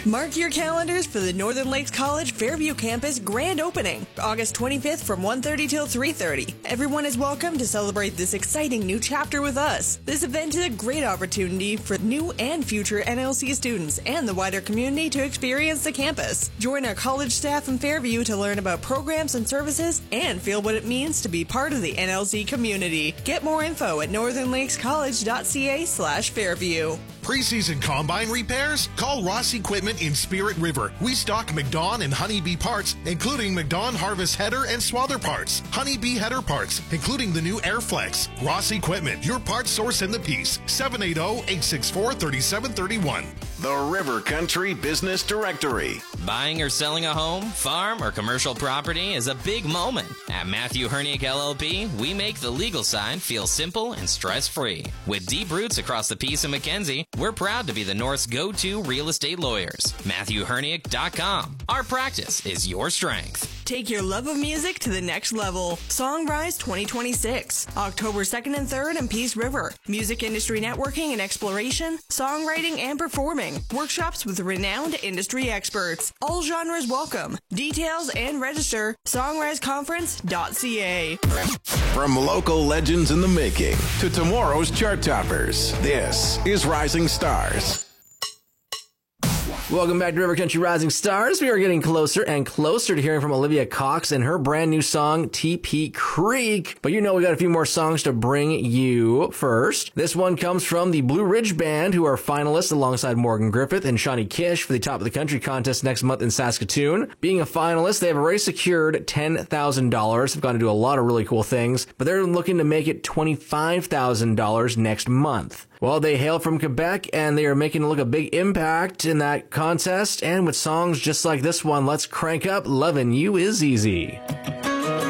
Mark your calendars for the Northern Lakes College Fairview Campus grand opening, August 25th from 1:30 till 3:30. Everyone is welcome to celebrate this exciting new chapter with us. This event is a great opportunity for new and future NLC students and the wider community to experience the campus. Join our college staff in Fairview to learn about programs and services and feel what it means to be part of the NLC community. Get more info at northernlakescollege.ca/Fairview. Preseason combine repairs? Call Ross Equipment in Spirit River. We stock McDon and Honeybee parts, including McDon Harvest header and swather parts, Honeybee header parts, including the new Airflex. Ross Equipment, your parts source in the piece. 780-864-3731. The River Country Business Directory. Buying or selling a home, farm, or commercial property is a big moment. At Matthew Herniak LLP, we make the legal side feel simple and stress-free. With deep roots across the Peace and Mackenzie, we're proud to be the North's go-to real estate lawyers. MatthewHerniak.com. Our practice is your strength. Take your love of music to the next level. Songrise 2026, October 2nd and 3rd in Peace River. Music industry networking and exploration, songwriting and performing. Workshops with renowned industry experts. All genres welcome. Details and register, songriseconference.ca. From local legends in the making to tomorrow's chart toppers, this is Rising Stars. Welcome back to River Country Rising Stars. We are getting closer and closer to hearing from Olivia Cox and her brand new song, TP Creek. But you know we got a few more songs to bring you first. This one comes from the Blue Ridge Band, who are finalists alongside Morgan Griffith and Shawnee Kish for the Top of the Country contest next month in Saskatoon. Being a finalist, they have already secured $10,000. They've gone to do a lot of really cool things, but they're looking to make it $25,000 next month. Well, they hail from Quebec, and they are making a big impact in that contest. And with songs just like this one, let's crank up Lovin' You Is Easy.